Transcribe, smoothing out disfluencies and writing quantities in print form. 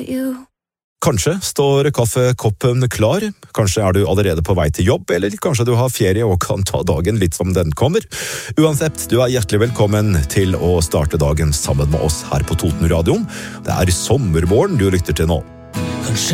Kanskje står kaffekoppen klar, kanskje er du allerede på vei til jobb, eller kanskje du har ferie og kan ta dagen litt som den kommer. Uansett, du er hjertelig velkommen til å starte dagen sammen med oss her på Toten Radio. Det er sommermorgen du lytter til nå.